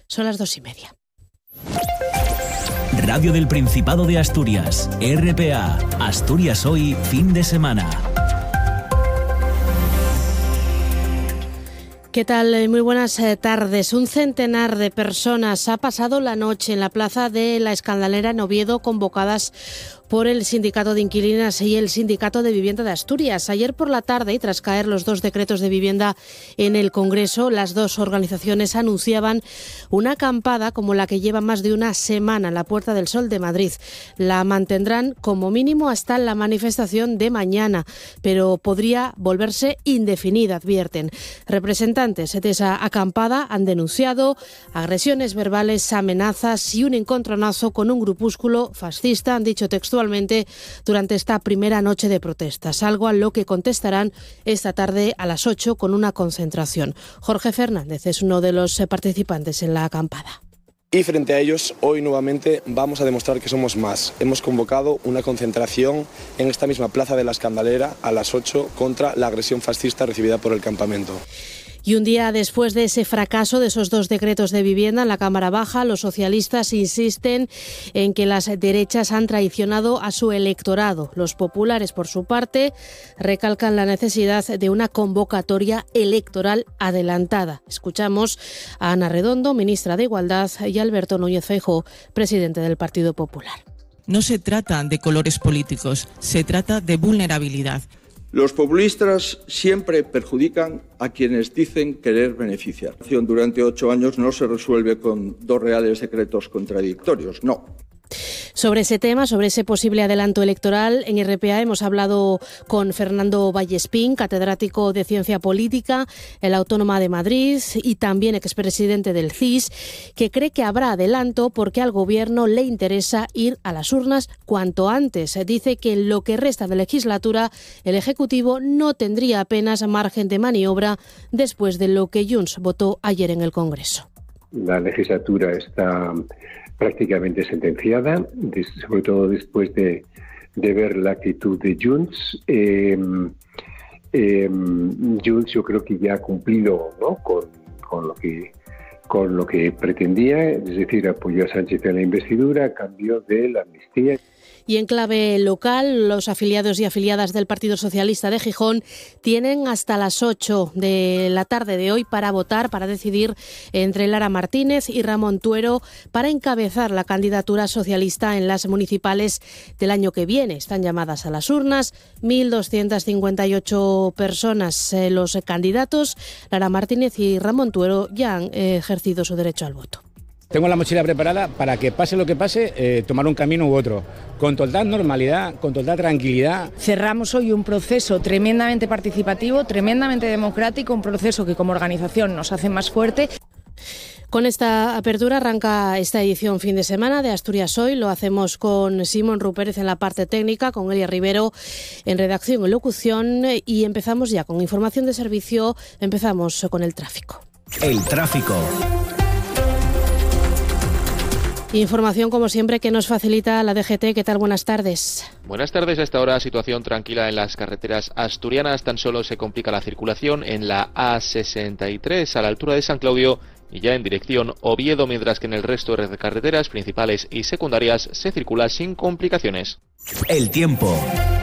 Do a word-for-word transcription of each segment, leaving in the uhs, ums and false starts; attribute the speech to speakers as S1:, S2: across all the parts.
S1: Son las dos y media.
S2: Radio del Principado de Asturias, R P A, Asturias Hoy, fin de semana.
S1: ¿Qué tal? Muy buenas tardes. Un centenar de personas ha pasado la noche en la plaza de La Escandalera en Oviedo, convocadas por el Sindicato de Inquilinas y el Sindicato de Vivienda de Asturias. Ayer por la tarde, y tras caer los dos decretos de vivienda en el Congreso, las dos organizaciones anunciaban una acampada como la que lleva más de una semana en la Puerta del Sol de Madrid. La mantendrán como mínimo hasta la manifestación de mañana, pero podría volverse indefinida, advierten. Representantes de esa acampada han denunciado agresiones verbales, amenazas y un encontronazo con un grupúsculo fascista, han dicho textualmente, durante esta primera noche de protestas, algo a lo que contestarán esta tarde a las ocho con una concentración. Jorge Fernández es uno de los participantes en la acampada.
S3: Y frente a ellos, hoy nuevamente vamos a demostrar que somos más. Hemos convocado una concentración en esta misma plaza de La Escandalera a las ocho contra la agresión fascista recibida por el campamento.
S1: Y un día después de ese fracaso de esos dos decretos de vivienda en la Cámara Baja, los socialistas insisten en que las derechas han traicionado a su electorado. Los populares, por su parte, recalcan la necesidad de una convocatoria electoral adelantada. Escuchamos a Ana Redondo, ministra de Igualdad, y a Alberto Núñez Feijóo, presidente del Partido Popular.
S4: No se trata de colores políticos, se trata de vulnerabilidad.
S5: Los populistas siempre perjudican a quienes dicen querer beneficiar. Durante ocho años no se resuelve con dos reales decretos contradictorios, no.
S1: Sobre ese tema, sobre ese posible adelanto electoral, en R P A hemos hablado con Fernando Vallespín, catedrático de Ciencia Política en la Autónoma de Madrid y también expresidente del C I S, que cree que habrá adelanto porque al Gobierno le interesa ir a las urnas cuanto antes. Dice que en lo que resta de legislatura el Ejecutivo no tendría apenas margen de maniobra después de lo que Junts votó ayer en el Congreso.
S6: La legislatura está prácticamente sentenciada, sobre todo después de, de ver la actitud de Junts. Eh, eh, Junts yo creo que ya ha cumplido, ¿no?, con, con lo que con lo que pretendía, es decir, apoyó a Sánchez en la investidura a cambio de la amnistía.
S1: Y en clave local, los afiliados y afiliadas del Partido Socialista de Gijón tienen hasta las ocho de la tarde de hoy para votar, para decidir entre Lara Martínez y Ramón Tuero para encabezar la candidatura socialista en las municipales del año que viene. Están llamadas a las urnas mil doscientas cincuenta y ocho personas. Eh, los candidatos, Lara Martínez y Ramón Tuero, ya han eh, ejercido su derecho al voto.
S7: Tengo la mochila preparada para que pase lo que pase, eh, tomar un camino u otro, con total normalidad, con total tranquilidad.
S8: Cerramos hoy un proceso tremendamente participativo, tremendamente democrático, un proceso que como organización nos hace más fuerte.
S1: Con esta apertura arranca esta edición fin de semana de Asturias Hoy. Lo hacemos con Simón Rupérez en la parte técnica, con Elia Rivero en redacción y locución, y empezamos ya con información de servicio. Empezamos con el tráfico.
S2: El tráfico.
S1: Información, como siempre, que nos facilita la D G T. ¿Qué tal? Buenas tardes.
S9: Buenas tardes. A esta hora, situación tranquila en las carreteras asturianas. Tan solo se complica la circulación en la A sesenta y tres a la altura de San Claudio y ya en dirección Oviedo, mientras que en el resto de carreteras principales y secundarias se circula sin complicaciones.
S2: El tiempo.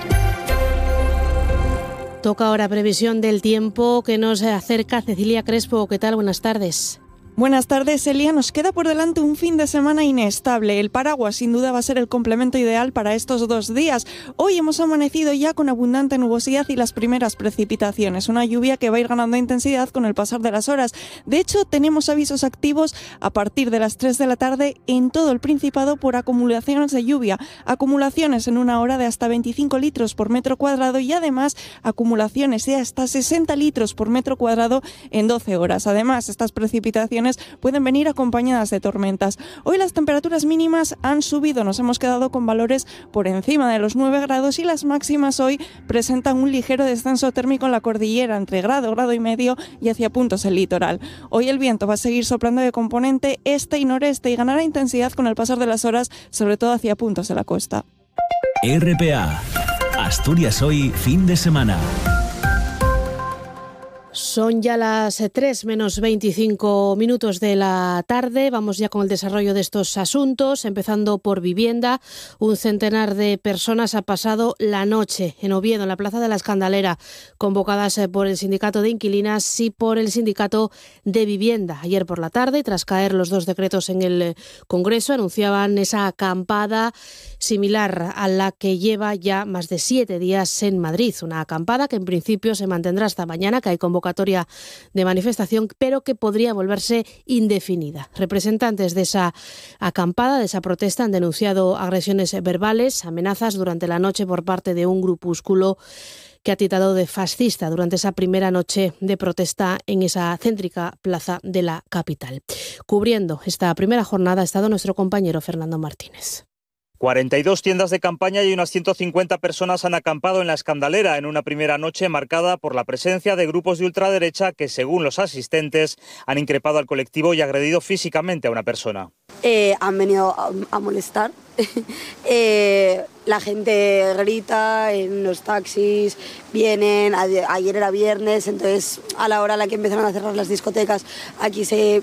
S1: Toca ahora previsión del tiempo que nos acerca Cecilia Crespo. ¿Qué tal? Buenas tardes.
S10: Buenas tardes, Elia. Nos queda por delante un fin de semana inestable. El paraguas sin duda va a ser el complemento ideal para estos dos días. Hoy hemos amanecido ya con abundante nubosidad y las primeras precipitaciones. Una lluvia que va a ir ganando intensidad con el pasar de las horas. De hecho, tenemos avisos activos a partir de las tres de la tarde en todo el Principado por acumulaciones de lluvia. Acumulaciones en una hora de hasta veinticinco litros por metro cuadrado y además acumulaciones de hasta sesenta litros por metro cuadrado en doce horas. Además, estas precipitaciones pueden venir acompañadas de tormentas. Hoy las temperaturas mínimas han subido, nos hemos quedado con valores por encima de los nueve grados y las máximas hoy presentan un ligero descenso térmico en la cordillera, entre grado, grado y medio y hacia puntos el litoral. Hoy el viento va a seguir soplando de componente este y noreste y ganará intensidad con el pasar de las horas, sobre todo hacia puntos de la costa.
S2: R P A, Asturias Hoy, fin de semana.
S1: Son ya las tres menos veinticinco minutos de la tarde. Vamos ya con el desarrollo de estos asuntos, empezando por vivienda. Un centenar de personas ha pasado la noche en Oviedo, en la Plaza de la Escandalera, convocadas por el Sindicato de Inquilinas y por el Sindicato de Vivienda. Ayer por la tarde, tras caer los dos decretos en el Congreso, anunciaban esa acampada similar a la que lleva ya más de siete días en Madrid. Una acampada que en principio se mantendrá hasta mañana, que hay convocatoria de manifestación, pero que podría volverse indefinida. Representantes de esa acampada, de esa protesta, han denunciado agresiones verbales, amenazas durante la noche por parte de un grupúsculo que ha titulado de fascista durante esa primera noche de protesta en esa céntrica plaza de la capital. Cubriendo esta primera jornada ha estado nuestro compañero Fernando Martínez.
S11: cuarenta y dos tiendas de campaña y unas ciento cincuenta personas han acampado en la Escandalera en una primera noche marcada por la presencia de grupos de ultraderecha que, según los asistentes, han increpado al colectivo y agredido físicamente a una persona.
S12: Eh, han venido a, a molestar. eh, la gente grita en los taxis, vienen, a, ayer era viernes, entonces a la hora a la que empezaron a cerrar las discotecas, aquí se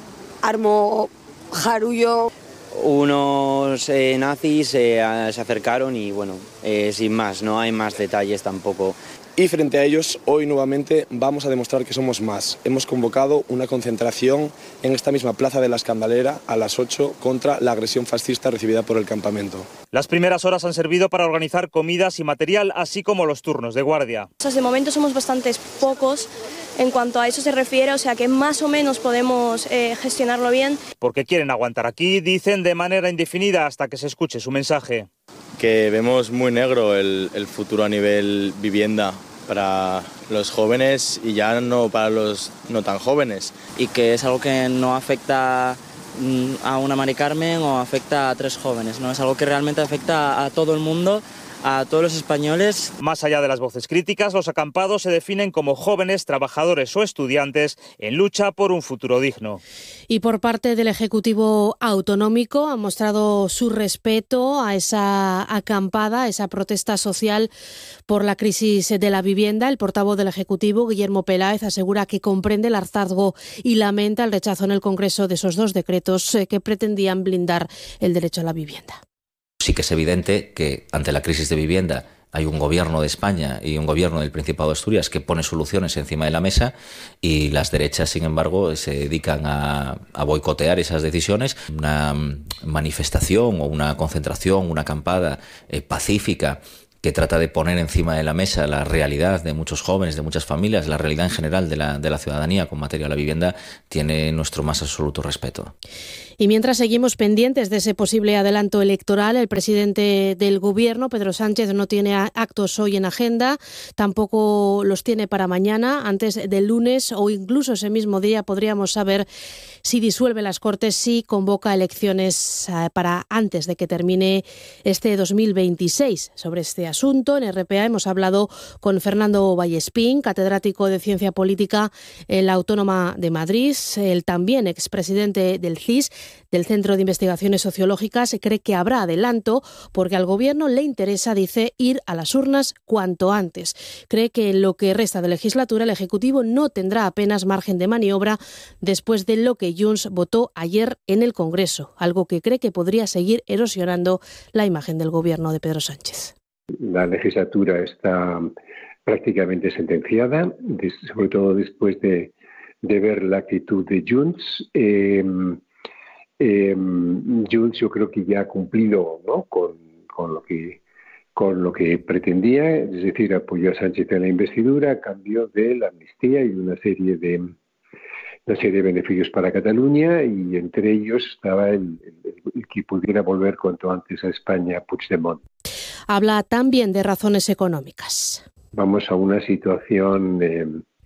S12: armó jarullo.
S13: Unos eh, nazis eh, se acercaron y bueno, eh, sin más, no hay más detalles tampoco.
S3: Y frente a ellos, hoy nuevamente vamos a demostrar que somos más. Hemos convocado una concentración en esta misma Plaza de la Escandalera a las ocho contra la agresión fascista recibida por el campamento.
S11: Las primeras horas han servido para organizar comidas y material, así como los turnos de guardia.
S14: De momento somos bastantes pocos en cuanto a eso se refiere, o sea que más o menos podemos eh, gestionarlo bien.
S11: Porque quieren aguantar aquí, dicen, de manera indefinida hasta que se escuche su mensaje.
S15: Que vemos muy negro el, el futuro a nivel vivienda para los jóvenes y ya no para los no tan jóvenes.
S16: Y que es algo que no afecta a una Mari Carmen o afecta a tres jóvenes, ¿no? Es algo que realmente afecta a todo el mundo, a todos los españoles.
S11: Más allá de las voces críticas, los acampados se definen como jóvenes, trabajadores o estudiantes en lucha por un futuro digno.
S1: Y por parte del Ejecutivo Autonómico han mostrado su respeto a esa acampada, a esa protesta social por la crisis de la vivienda. El portavoz del Ejecutivo, Guillermo Peláez, asegura que comprende el hartazgo y lamenta el rechazo en el Congreso de esos dos decretos que pretendían blindar el derecho a la vivienda.
S17: Sí que es evidente que ante la crisis de vivienda hay un gobierno de España y un gobierno del Principado de Asturias que pone soluciones encima de la mesa y las derechas, sin embargo, se dedican a, a boicotear esas decisiones. Una manifestación o una concentración, una acampada eh, pacífica que trata de poner encima de la mesa la realidad de muchos jóvenes, de muchas familias, la realidad en general de la, de la ciudadanía con materia a la vivienda, tiene nuestro más absoluto respeto.
S1: Y mientras seguimos pendientes de ese posible adelanto electoral, el presidente del Gobierno, Pedro Sánchez, no tiene actos hoy en agenda, tampoco los tiene para mañana. Antes del lunes o incluso ese mismo día podríamos saber si disuelve las Cortes, si convoca elecciones para antes de que termine este dos mil veintiséis. Sobre este asunto, en R P A hemos hablado con Fernando Vallespín, catedrático de Ciencia Política en la Autónoma de Madrid, el también expresidente del C I S, del Centro de Investigaciones Sociológicas. Cree que habrá adelanto porque al Gobierno le interesa, dice, ir a las urnas cuanto antes. Cree que en lo que resta de legislatura el Ejecutivo no tendrá apenas margen de maniobra después de lo que Junts votó ayer en el Congreso, algo que cree que podría seguir erosionando la imagen del Gobierno de Pedro Sánchez.
S6: La legislatura está prácticamente sentenciada, sobre todo después de, de ver la actitud de Junts. Eh, Eh, Junts yo creo que ya ha cumplido, ¿no?, con, con lo que con lo que pretendía, es decir, apoyó a Sánchez en la investidura a cambio de la amnistía y una serie de una serie de beneficios para Cataluña, y entre ellos estaba el, el, el que pudiera volver cuanto antes a España Puigdemont.
S1: Habla también de razones económicas.
S6: Vamos a una situación eh,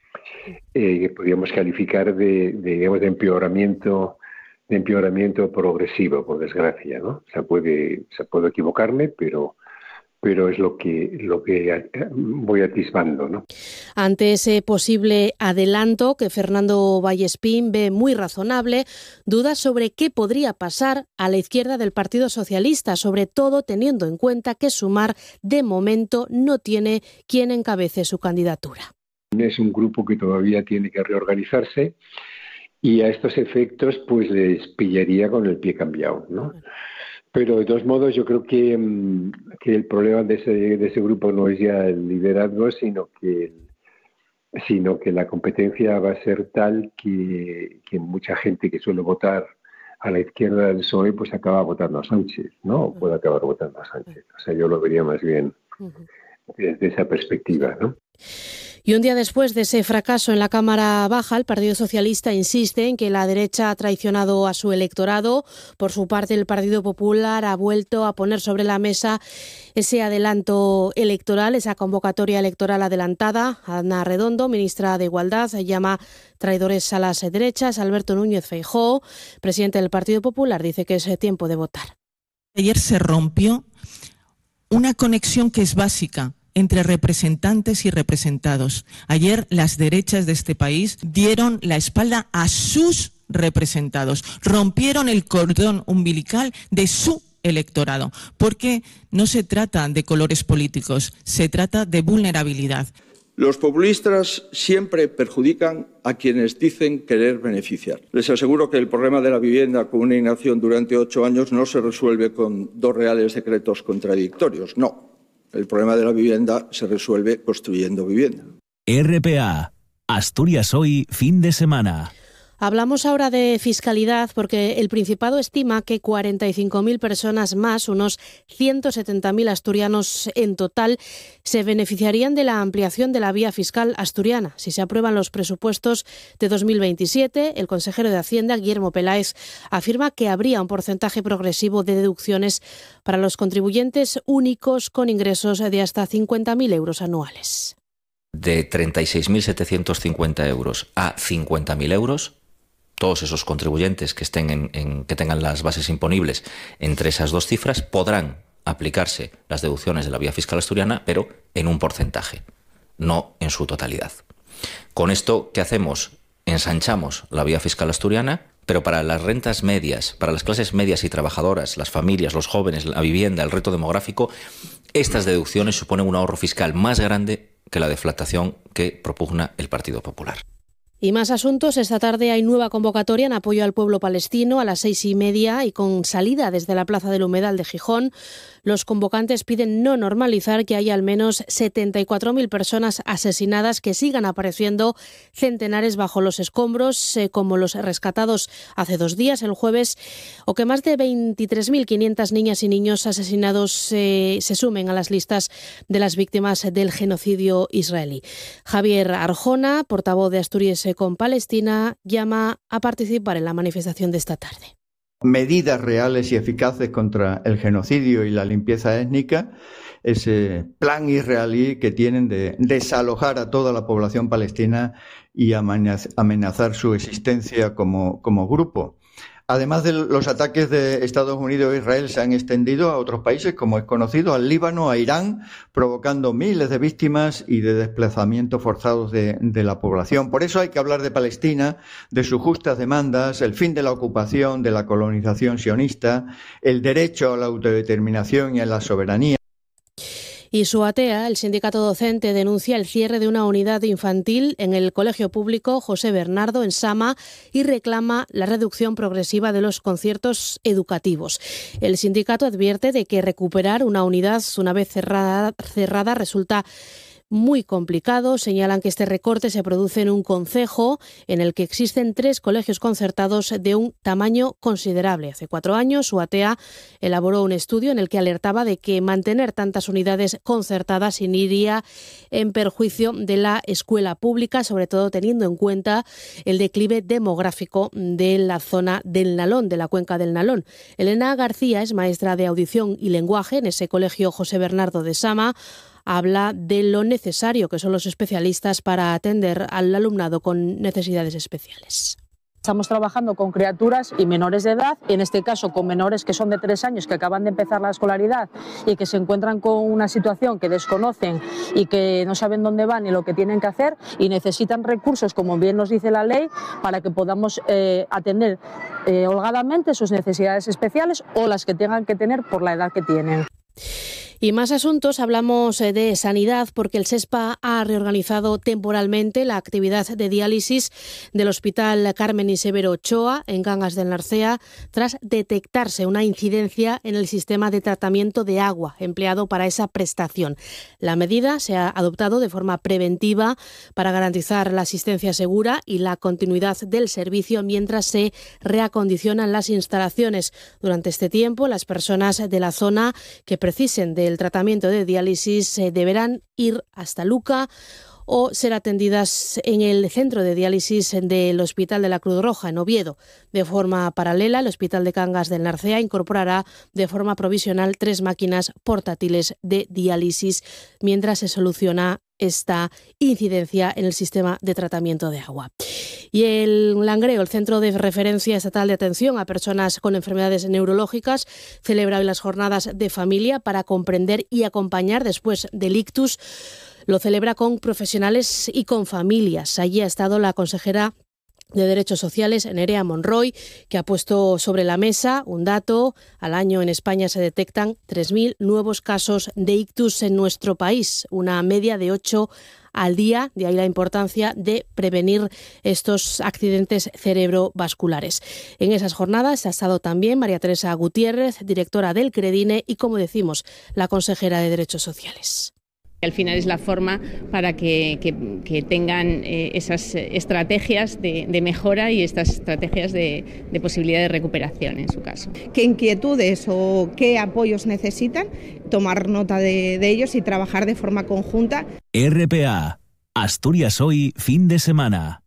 S6: eh, que podríamos calificar de, de digamos de empeoramiento de empeoramiento progresivo, por desgracia, ¿no? O sea, puede, se puede equivocarme, pero pero es lo que lo que voy atisbando, ¿no?
S1: Ante ese posible adelanto que Fernando Vallespín ve muy razonable, dudas sobre qué podría pasar a la izquierda del Partido Socialista, sobre todo teniendo en cuenta que Sumar de momento no tiene quien encabece su candidatura.
S6: Es un grupo que todavía tiene que reorganizarse y a estos efectos pues les pillaría con el pie cambiado, ¿no? Pero de todos modos yo creo que, que el problema de ese, de ese grupo no es ya el liderazgo, sino que, sino que la competencia va a ser tal que, que mucha gente que suele votar a la izquierda del P S O E pues acaba votando a Sánchez, ¿no? O puede acabar votando a Sánchez. O sea, yo lo vería más bien desde esa perspectiva, ¿no?
S1: Y un día después de ese fracaso en la Cámara Baja, el Partido Socialista insiste en que la derecha ha traicionado a su electorado. Por su parte, el Partido Popular ha vuelto a poner sobre la mesa ese adelanto electoral, esa convocatoria electoral adelantada. Ana Redondo, ministra de Igualdad, llama traidores a las derechas. Alberto Núñez Feijóo, presidente del Partido Popular, dice que es tiempo de votar.
S4: Ayer se rompió una conexión que es básica entre representantes y representados. Ayer las derechas de este país dieron la espalda a sus representados, rompieron el cordón umbilical de su electorado, porque no se trata de colores políticos, se trata de vulnerabilidad.
S5: Los populistas siempre perjudican a quienes dicen querer beneficiar. Les aseguro que el problema de la vivienda con una inacción durante ocho años no se resuelve con dos reales decretos contradictorios, no. El problema de la vivienda se resuelve construyendo vivienda.
S2: R P A, Asturias Hoy, fin de semana.
S1: Hablamos ahora de fiscalidad porque el Principado estima que cuarenta y cinco mil personas más, unos ciento setenta mil asturianos en total, se beneficiarían de la ampliación de la vía fiscal asturiana. Si se aprueban los presupuestos de dos mil veintisiete, el consejero de Hacienda, Guillermo Peláez, afirma que habría un porcentaje progresivo de deducciones para los contribuyentes únicos con ingresos de hasta cincuenta mil euros anuales.
S17: De treinta y seis mil setecientos cincuenta euros a cincuenta mil euros, todos esos contribuyentes que estén en, en, que tengan las bases imponibles entre esas dos cifras podrán aplicarse las deducciones de la vía fiscal asturiana, pero en un porcentaje, no en su totalidad. Con esto, ¿qué hacemos? Ensanchamos la vía fiscal asturiana, pero para las rentas medias, para las clases medias y trabajadoras, las familias, los jóvenes, la vivienda, el reto demográfico, estas deducciones suponen un ahorro fiscal más grande que la deflactación que propugna el Partido Popular.
S1: Y más asuntos. Esta tarde hay nueva convocatoria en apoyo al pueblo palestino a las seis y media y con salida desde la Plaza del Humedal de Gijón. Los convocantes piden no normalizar que haya al menos setenta y cuatro mil personas asesinadas, que sigan apareciendo centenares bajo los escombros, eh, como los rescatados hace dos días, el jueves, o que más de veintitrés mil quinientas niñas y niños asesinados eh, se sumen a las listas de las víctimas del genocidio israelí. Javier Arjona, portavoz de Asturias con Palestina, llama a participar en la manifestación de esta tarde.
S18: Medidas reales y eficaces contra el genocidio y la limpieza étnica, ese plan israelí que tienen de desalojar a toda la población palestina y amenazar su existencia como, como grupo. Además de los ataques de Estados Unidos e Israel, se han extendido a otros países, como es conocido, al Líbano, a Irán, provocando miles de víctimas y de desplazamientos forzados de, de la población. Por eso hay que hablar de Palestina, de sus justas demandas, el fin de la ocupación, de la colonización sionista, el derecho a la autodeterminación y a la soberanía.
S1: Y SUATEA, el sindicato docente, denuncia el cierre de una unidad infantil en el colegio público José Bernardo en Sama y reclama la reducción progresiva de los conciertos educativos. El sindicato advierte de que recuperar una unidad una vez cerrada, cerrada resulta muy complicado. Señalan que este recorte se produce en un concejo en el que existen tres colegios concertados de un tamaño considerable. Hace cuatro años, SUATEA elaboró un estudio en el que alertaba de que mantener tantas unidades concertadas iría en perjuicio de la escuela pública, sobre todo teniendo en cuenta el declive demográfico de la zona del Nalón, de la cuenca del Nalón. Elena García es maestra de audición y lenguaje en ese colegio José Bernardo de Sama. Habla de lo necesario que son los especialistas para atender al alumnado con necesidades especiales.
S19: Estamos trabajando con criaturas y menores de edad, en este caso con menores que son de tres años, que acaban de empezar la escolaridad y que se encuentran con una situación que desconocen y que no saben dónde van ni lo que tienen que hacer y necesitan recursos, como bien nos dice la ley, para que podamos eh, atender eh, holgadamente sus necesidades especiales o las que tengan que tener por la edad que tienen.
S1: Y más asuntos, hablamos de sanidad porque el SESPA ha reorganizado temporalmente la actividad de diálisis del Hospital Carmen y Severo Ochoa en Cangas del Narcea tras detectarse una incidencia en el sistema de tratamiento de agua empleado para esa prestación. La medida se ha adoptado de forma preventiva para garantizar la asistencia segura y la continuidad del servicio mientras se reacondicionan las instalaciones. Durante este tiempo, las personas de la zona que precisen de el tratamiento de diálisis eh, deberán ir hasta Luca o ser atendidas en el centro de diálisis del Hospital de la Cruz Roja, en Oviedo. De forma paralela, el Hospital de Cangas del Narcea incorporará de forma provisional tres máquinas portátiles de diálisis mientras se soluciona esta incidencia en el sistema de tratamiento de agua. Y el Langreo, el Centro de Referencia Estatal de Atención a Personas con Enfermedades Neurológicas, celebra hoy las jornadas de familia para comprender y acompañar después del ictus. Lo celebra con profesionales y con familias. Allí ha estado la consejera de Derechos Sociales, Nerea Monroy, que ha puesto sobre la mesa un dato. Al año en España se detectan tres mil nuevos casos de ictus en nuestro país, una media de ocho al día, de ahí la importancia de prevenir estos accidentes cerebrovasculares. En esas jornadas ha estado también María Teresa Gutiérrez, directora del Credine, y, como decimos, la consejera de Derechos Sociales.
S20: Al final es la forma para que, que, que tengan eh, esas estrategias de, de mejora y estas estrategias de, de posibilidad de recuperación en su caso.
S21: ¿Qué inquietudes o qué apoyos necesitan? Tomar nota de, de ellos y trabajar de forma conjunta.
S2: R P A, Asturias Hoy, fin de semana.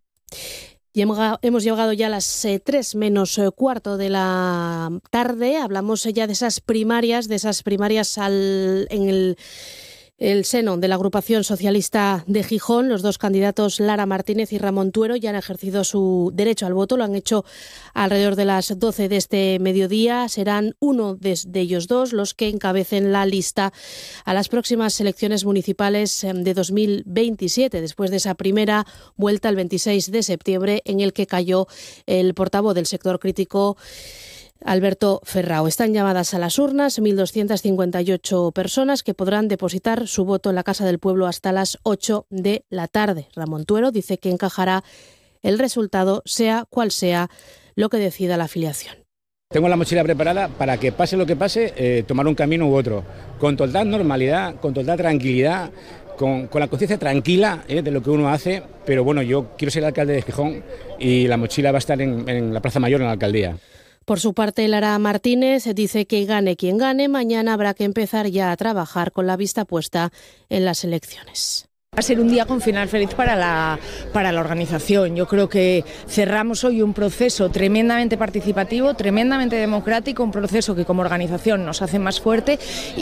S1: Y hemos llegado ya a las eh, tres menos eh, cuarto de la tarde. Hablamos ya de esas primarias, de esas primarias al, en el... el seno de la agrupación socialista de Gijón. Los dos candidatos, Lara Martínez y Ramón Tuero, ya han ejercido su derecho al voto. Lo han hecho alrededor de las doce de este mediodía. Serán uno de, de ellos dos los que encabecen la lista a las próximas elecciones municipales de dos mil veintisiete, después de esa primera vuelta el veintiséis de septiembre en el que cayó el portavoz del sector crítico, Alberto Ferrao. Están llamadas a las urnas mil doscientas cincuenta y ocho personas que podrán depositar su voto en la Casa del Pueblo hasta las ocho de la tarde. Ramón Tuero dice que encajará el resultado, sea cual sea lo que decida la afiliación.
S7: Tengo la mochila preparada para que pase lo que pase, eh, tomar un camino u otro, con total normalidad, con total tranquilidad, con, con la conciencia tranquila eh, de lo que uno hace, pero bueno, yo quiero ser el alcalde de Gijón y la mochila va a estar en, en la Plaza Mayor, en la alcaldía.
S1: Por su parte, Lara Martínez dice que gane quien gane, mañana habrá que empezar ya a trabajar con la vista puesta en las elecciones.
S8: Va a ser un día con final feliz para la, para la organización. Yo creo que cerramos hoy un proceso tremendamente participativo, tremendamente democrático, un proceso que como organización nos hace más fuerte.